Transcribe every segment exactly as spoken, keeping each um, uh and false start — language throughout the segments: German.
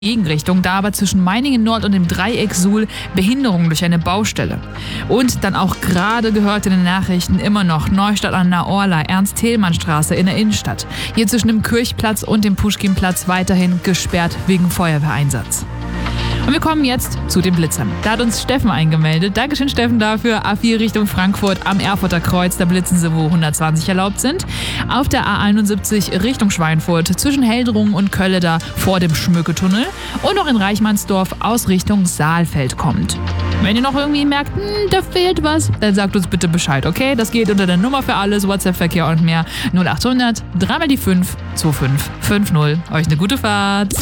Gegenrichtung, da aber zwischen Meiningen Nord und dem Dreieck Suhl Behinderung durch eine Baustelle. Und dann auch gerade gehört in den Nachrichten immer noch Neustadt an der Orla, Ernst-Thälmann-Straße in der Innenstadt. Hier zwischen dem Kirchplatz und dem Puschkinplatz weiterhin gesperrt wegen Feuerwehreinsatz. Und wir kommen jetzt zu den Blitzern. Da hat uns Steffen eingemeldet. Dankeschön, Steffen, dafür. A vier Richtung Frankfurt am Erfurter Kreuz. Da blitzen sie, wo hundertzwanzig erlaubt sind. Auf der A einundsiebzig Richtung Schweinfurt zwischen Heldrungen und Kölle da vor dem Schmücketunnel. Und noch in Reichmannsdorf aus Richtung Saalfeld kommt. Wenn ihr noch irgendwie merkt, hm, da fehlt was, dann sagt uns bitte Bescheid, okay? Das geht unter der Nummer für alles, WhatsApp-Verkehr und mehr. null achthundert, dreimal die fünf, zwei fünf fünf null. Euch eine gute Fahrt.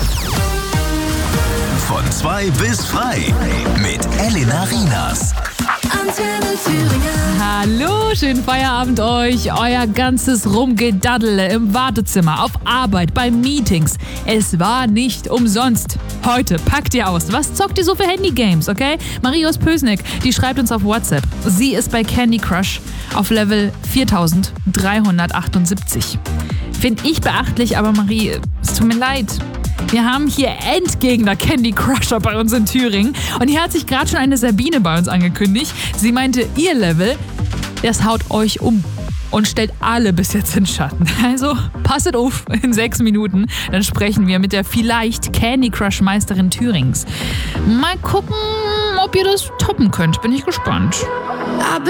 Von zwei bis frei mit Elena Rienas. Antenne Thüringen. Hallo, schönen Feierabend euch. Euer ganzes Rumgedaddele im Wartezimmer, auf Arbeit, bei Meetings. Es war nicht umsonst. Heute packt ihr aus. Was zockt ihr so für Handygames, okay? Marie aus Pösneck, die schreibt uns auf WhatsApp. Sie ist bei Candy Crush auf Level viertausenddreihundertachtundsiebzig. Finde ich beachtlich, aber Marie, es tut mir leid. Wir haben hier Endgegner Candy Crusher bei uns in Thüringen. Und hier hat sich gerade schon eine Sabine bei uns angekündigt. Sie meinte, ihr Level, das haut euch um und stellt alle bis jetzt in Schatten. Also passet auf, in sechs Minuten, dann sprechen wir mit der vielleicht Candy Crush Meisterin Thürings. Mal gucken, ob ihr das toppen könnt. Bin ich gespannt.